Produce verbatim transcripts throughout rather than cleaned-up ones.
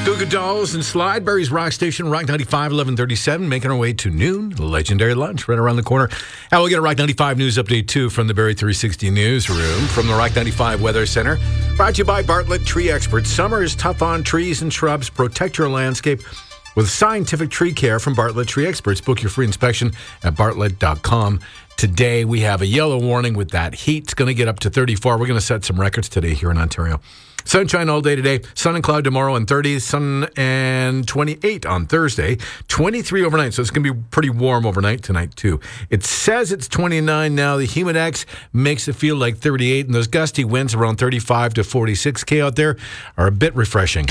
Goo Goo Dolls and Slide, Barry's Rock Station, Rock ninety-five, eleven thirty-seven, making our way to noon. Legendary lunch right around the corner. And we'll get a Rock ninety-five news update, too, from the Barry three sixty newsroom, from the Rock ninety-five Weather Center. Brought to you by Bartlett Tree Experts. Summer is tough on trees and shrubs. Protect your landscape with scientific tree care from Bartlett Tree Experts. Book your free inspection at bartlett dot com. Today, we have a yellow warning with that heat. It's going to get up to thirty-four. We're going to set some records today here in Ontario. Sunshine all day today. Sun and cloud tomorrow and thirty. Sun and twenty-eight on Thursday. twenty-three overnight. So it's going to be pretty warm overnight tonight, too. It says it's twenty-nine now. The Humidex makes it feel like thirty-eight. And those gusty winds around thirty-five to forty-six K out there are a bit refreshing.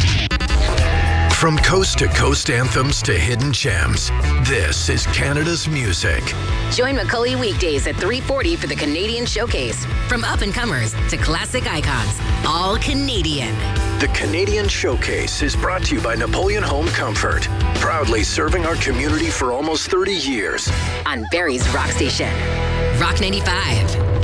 From coast-to-coast anthems to hidden gems, this is Canada's music. Join Macaulay weekdays at three forty for the Canadian Showcase. From up-and-comers to classic icons, all Canadian. The Canadian Showcase is brought to you by Napoleon Home Comfort, proudly serving our community for almost thirty years. On Barry's Rock Station. Rock ninety-five.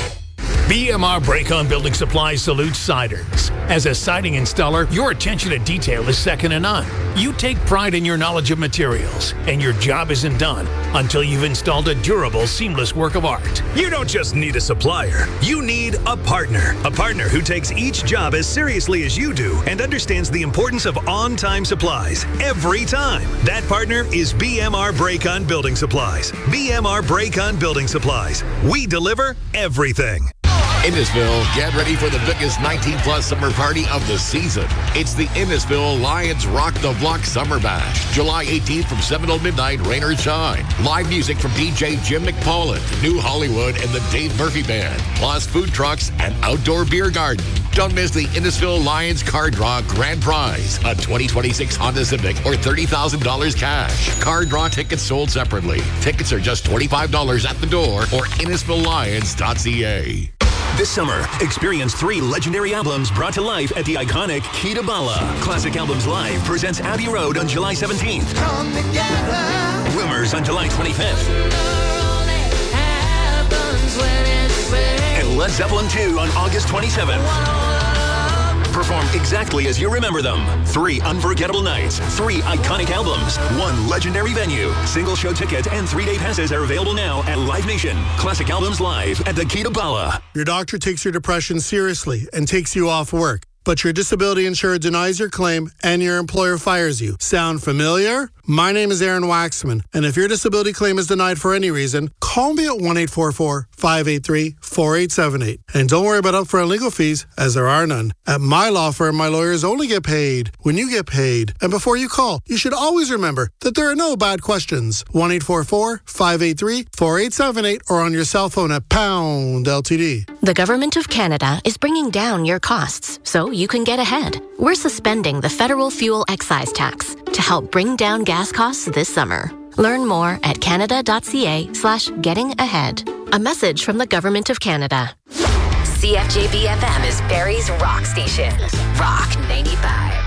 B M R Break-On Building Supplies salutes siders. As a siding installer, your attention to detail is second to none. You take pride in your knowledge of materials, and your job isn't done until you've installed a durable, seamless work of art. You don't just need a supplier. You need a partner. A partner who takes each job as seriously as you do and understands the importance of on-time supplies every time. That partner is B M R Break-On Building Supplies. B M R Break-On Building Supplies. We deliver everything. Innisfil, get ready for the biggest nineteen plus summer party of the season. It's the Innisfil Lions Rock the Block Summer Bash. July eighteenth from seven till midnight, rain or shine. Live music from D J Jim McPolland, New Hollywood, and the Dave Murphy Band. Plus food trucks and outdoor beer garden. Don't miss the Innisfil Lions Car Draw Grand Prize. A twenty twenty-six Honda Civic or thirty thousand dollars cash. Car Draw tickets sold separately. Tickets are just twenty-five dollars at the door or innisfil lions dot c a. This summer, experience three legendary albums brought to life at the iconic Key to Bala. Classic Albums Live presents Abbey Road on July seventeenth. Come together. Rumors on July twenty-fifth. And Led Zeppelin two on August twenty-seventh. Perform exactly as you remember them. Three unforgettable nights, three iconic albums, one legendary venue. Single show tickets and three-day passes are available now at Live Nation. Classic Albums Live at the Key to Bala. Your doctor takes your depression seriously and takes you off work, but your disability insurer denies your claim and your employer fires you. Sound familiar? My name is Aaron Waxman, and if your disability claim is denied for any reason, call me at one eight four four, five eight three, four eight seven eight. And don't worry about upfront legal fees, as there are none. At my law firm, my lawyers only get paid when you get paid. And before you call, you should always remember that there are no bad questions. one eight four four, five eight three, four eight seven eight or on your cell phone at pound L T D. The Government of Canada is bringing down your costs so you can get ahead. We're suspending the federal fuel excise tax to help bring down gas costs this summer. Learn more at canada.ca slash getting ahead. A message from the Government of Canada. C F J B F M is Barry's Rock Station. Rock ninety-five.